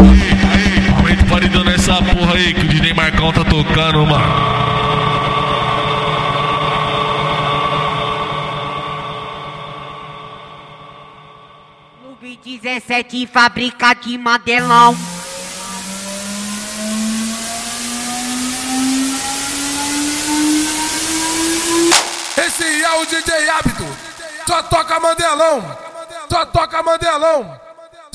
Aumenta o paredão nessa porra aí que o DJ Marcão tá tocando, mano. Clube 17, fábrica de Mandelão. Esse é o DJ Hábito. Só toca Mandelão. Só toca Mandelão.